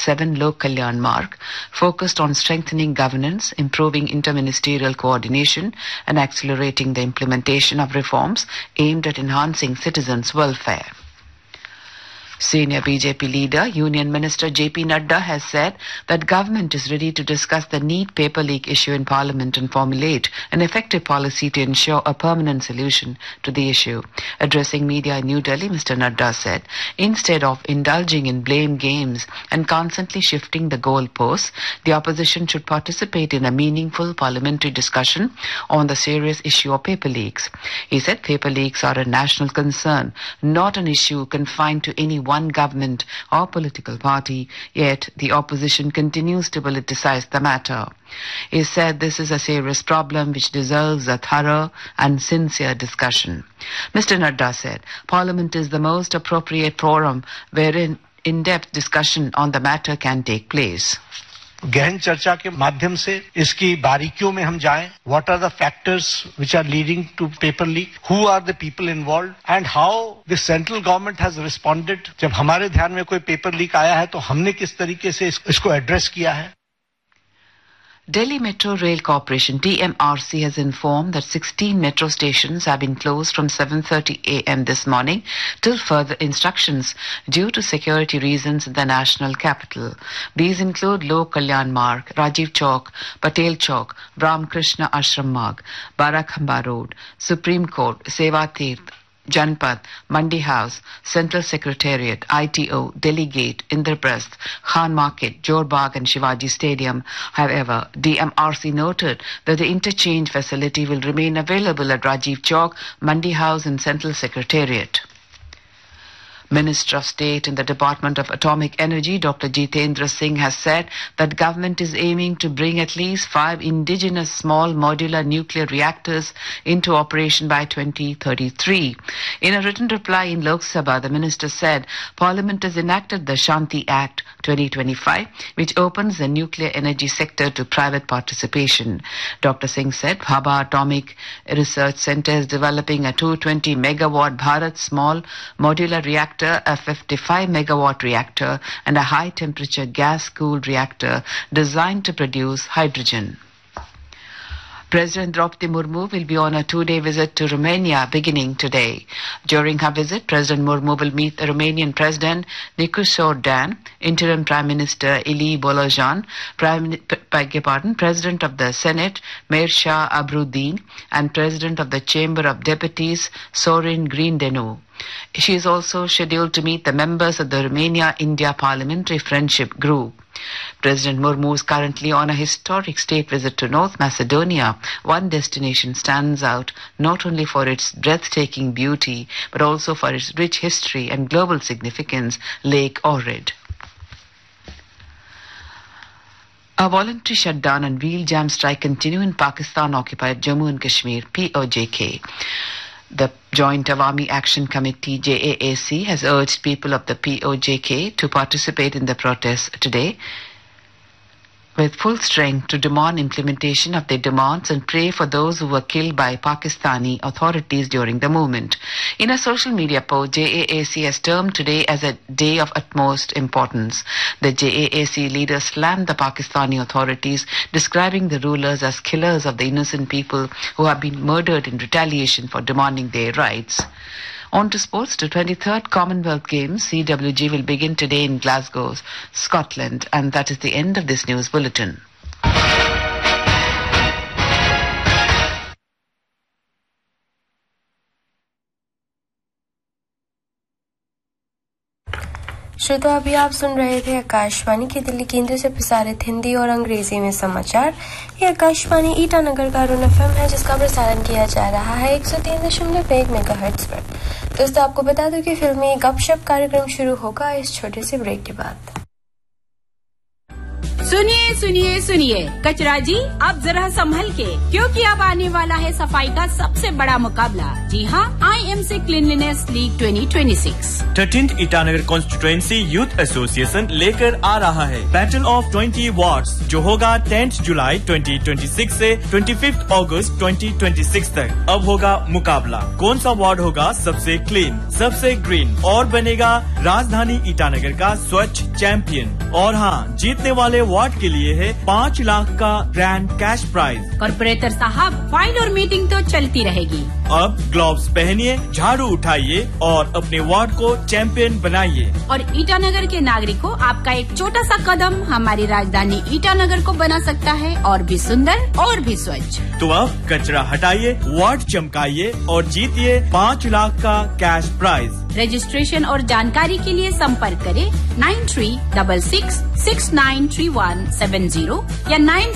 7 Lok Kalyan Marg focused on strengthening governance, improving interministerial coordination and accelerating the implementation of reforms aimed at enhancing citizens' welfare. Senior BJP leader, Union Minister J.P. Nadda has said that government is ready to discuss the NEET paper leak issue in Parliament and formulate an effective policy to ensure a permanent solution to the issue. Addressing media in New Delhi, Mr. Nadda said, instead of indulging in blame games and constantly shifting the goalposts, the opposition should participate in a meaningful parliamentary discussion on the serious issue of paper leaks. He said paper leaks are a national concern, not an issue confined to any one government or political party, yet the opposition continues to politicize the matter. He said this is a serious problem which deserves a thorough and sincere discussion. Mr. Nadda said, Parliament is the most appropriate forum wherein in-depth discussion on the matter can take place. गहन चर्चा के माध्यम से इसकी बारीकियों में हम जाएं. What are the factors which are leading to paper leak? Who are the people involved? And how the central government has responded? जब हमारे ध्यान में कोई paper leak आया है तो हमने किस तरीके से इसको address किया है? Delhi Metro Rail Corporation DMRC has informed that 16 metro stations have been closed from 7:30 a.m. this morning till further instructions due to security reasons in the national capital. These include Lok Kalyan Marg, Rajiv Chowk, Patel Chowk, Ram Krishna Ashram Marg, Barakhamba Road, Supreme Court, Seva Tirth, Janpad, Mandi House, Central Secretariat, ITO, Delhi Gate, Indraprasth, Khan Market, Johor Bagh and Shivaji Stadium. However, DMRC noted that the interchange facility will remain available at Rajiv Chowk, Mandi House and Central Secretariat. Minister of State in the Department of Atomic Energy, Dr. Jitendra Singh, has said that government is aiming to bring at least 5 indigenous small modular nuclear reactors into operation by 2033. In a written reply in Lok Sabha, the minister said Parliament has enacted the Shanti Act 2025, which opens the nuclear energy sector to private participation. Dr. Singh said Bhabha Atomic Research Centre is developing a 220 megawatt Bharat small modular reactor, a 55 megawatt reactor and a high temperature gas cooled reactor designed to produce hydrogen. President Draupadi Murmu will be on a 2-day visit to Romania beginning today. During her visit, President Murmu will meet the Romanian President Nicusor Dan, Interim Prime Minister Ili Bolojan, President of the Senate Mircea Abrudin, and President of the Chamber of Deputies Sorin Grindenu. She is also scheduled to meet the members of the Romania-India Parliamentary Friendship Group. President Murmu is currently on a historic state visit to North Macedonia. One destination stands out not only for its breathtaking beauty, but also for its rich history and global significance, Lake Ohrid. A voluntary shutdown and wheel jam strike continue in Pakistan-occupied Jammu and Kashmir, POJK. The Joint Awami Action Committee, JAAC, has urged people of the POJK to participate in the protests today with full strength to demand implementation of their demands and pray for those who were killed by Pakistani authorities during the movement. In a social media post, JAAC has termed today as a day of utmost importance. The JAAC leader slammed the Pakistani authorities, describing the rulers as killers of the innocent people who have been murdered in retaliation for demanding their rights. On to sports. The 23rd Commonwealth Games, CWG, will begin today in Glasgow, Scotland. And that is the end of this news bulletin. श्रोता, अभी आप सुन रहे थे आकाशवाणी के दिल्ली केंद्र से प्रसारित हिंदी और अंग्रेजी में समाचार। ये आकाशवाणी ईटानगर का रुन एफएम है, जिसका प्रसारण किया जा रहा है 103.1 मेगाहर्ट्ज पर। दोस्तों, आपको बता दूं कि फिल्मी गपशप कार्यक्रम शुरू होगा इस छोटे से ब्रेक के बाद। सुनिए सुनिए सुनिए, कचरा जी अब जरा संभल के, क्योंकि अब आने वाला है सफाई का सबसे बड़ा मुकाबला। जी हाँ, IMC cleanliness league 2026। 13th Itanagar constituency youth association लेकर आ रहा है बैटल ऑफ 20 वार्ड्स, जो होगा 10 जुलाई 2026 से 25 अगस्त 2026 तक। अब होगा मुकाबला, कौन सा वार्ड होगा सबसे क्लीन, सबसे ग्रीन और बनेगा राजधानी ईटानगर का स्वच्छ चैंपियन। और हाँ, जीतने वाले वार्ड के लिए है 5 लाख का ग्रैंड कैश प्राइज। कॉर्पोरेटर साहब, फाइल और मीटिंग तो चलती रहेगी। अब ग्लव्स पहनिए, झाड़ू उठाइए और अपने वार्ड को चैंपियन बनाइए। और ईटानगर के नागरिकों, आपका एक छोटा सा कदम हमारी राजधानी ईटानगर को बना सकता है और भी सुंदर और भी स्वच्छ। तो अब कचरा हटाइए, वार्ड चमकाइए और जीतिए 5 लाख का कैश प्राइज। रजिस्ट्रेशन और जानकारी के लिए संपर्क करें 9366693170 या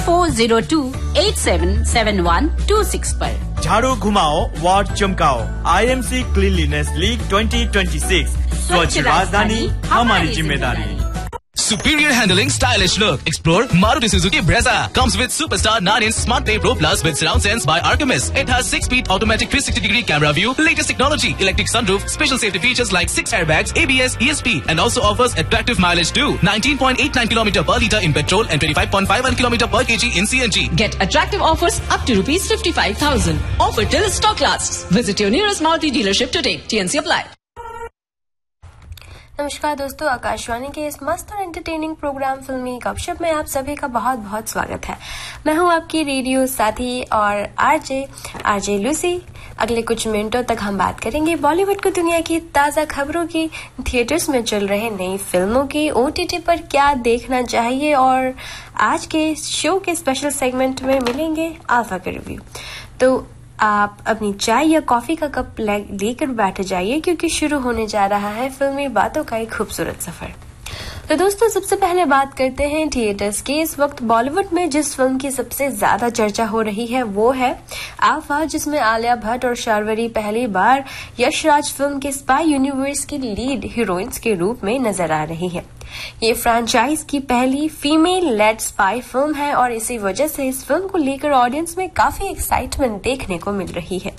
9402877126 पर। झाड़ू घुमाओ, वार्ड चमकाओ। IMC क्लीनलीनेस लीग 2026, स्वच्छ राजधानी हमारी जिम्मेदारी। Superior handling, stylish look. Explore Maruti Suzuki Brezza. Comes with Superstar 9-inch Smart Pay Pro Plus with surround sense by Artemis. It has 6-speed automatic 360-degree camera view, latest technology, electric sunroof, special safety features like 6 airbags, ABS, ESP, and also offers attractive mileage too. 19.89 km per litre in petrol and 25.51 km per kg in CNG. Get attractive offers up to rupees 55,000. Offer till stock lasts. Visit your nearest Maruti dealership today. TNC apply. नमस्कार दोस्तों, आकाशवाणी के इस मस्त और entertaining programme फिल्मी गपशप में आप सभी का बहुत बहुत स्वागत है। मैं हूं आपकी रेडियो साथी और आरजे लूसी। अगले कुछ मिनटों तक हम बात करेंगे बॉलीवुड को दुनिया की ताज़ा खबरों की, थिएटर्स में चल रहे नई फिल्मों की, OTT पर क्या देखना चाहिए, और आज के शो के स्पेशल सेगमेंट में मिलेंगे आल्फा का रिव्यू। तो आप अपनी चाय या कॉफी का कप लेकर बैठ जाइए, क्योंकि शुरू होने जा रहा है फिल्मी बातों का एक खूबसूरत सफर। तो दोस्तों, सबसे पहले बात करते हैं थिएटर्स की। इस वक्त बॉलीवुड में जिस फिल्म की सबसे ज्यादा चर्चा हो रही है वो है आल्फा, जिसमें आलिया भट्ट और शार्वरी पहली बार यशराज फिल्म के स्पाई यूनिवर्स की लीड हीरोइंस के रूप में नजर आ रही है। ये फ्रेंचाइज की पहली फीमेल लेड स्पाई फिल्म है और इसी वजह से इस फिल्म को लेकर ऑडियंस में काफी एक्साइटमेंट देखने को मिल रही है।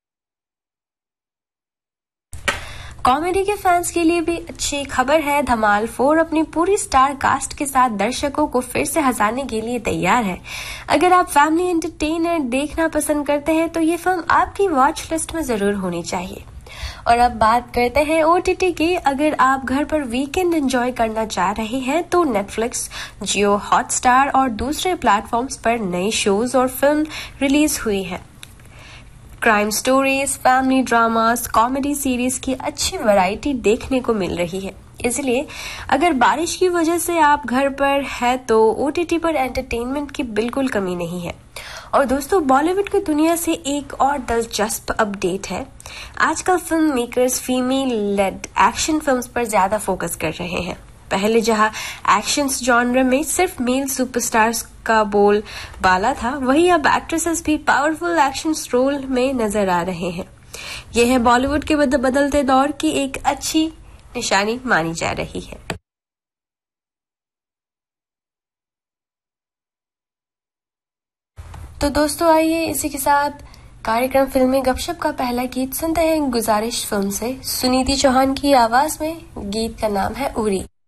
कॉमेडी के फैंस के लिए भी अच्छी खबर है। धमाल 4 अपनी पूरी स्टार कास्ट के साथ दर्शकों को फिर से हंसाने के लिए तैयार है। अगर आप फैमिली एंटरटेनर देखना पसंद करते हैं तो ये फिल्म आपकी वॉच लिस्ट में जरूर होनी चाहिए। और अब बात करते हैं OTT की। अगर आप घर पर वीकेंड एंजॉय करना चाह रहे हैं तो नेटफ्लिक्स, जियो हॉटस्टार और दूसरे प्लेटफॉर्म्स पर नए शोज और फिल्म रिलीज हुई है। Crime stories, family dramas, comedy series की अच्छी वैरायटी देखने को मिल रही है। इसलिए अगर बारिश की वजह से आप घर पर है तो OTT पर एंटरटेनमेंट की बिल्कुल कमी नहीं है। और दोस्तों, बॉलीवुड की दुनिया से एक और दिलचस्प अपडेट है। आजकल film makers female lead action films पर ज्यादा फोकस कर रहे हैं। पहले जहां एक्शन जॉनर में सिर्फ मेल सुपरस्टार्स का बोल बाला था, वहीं अब एक्ट्रेसेस भी पावरफुल एक्शन रोल में नजर आ रहे हैं। यह है बॉलीवुड के बदलते दौर की एक अच्छी निशानी मानी जा रही है। तो दोस्तों, आइए इसी के साथ कार्यक्रम फिल्मी गपशप का पहला गीत सुनते हैं गुजारिश फिल्म से। सुनीति चौहान की आवाज में गीत का नाम है उरी।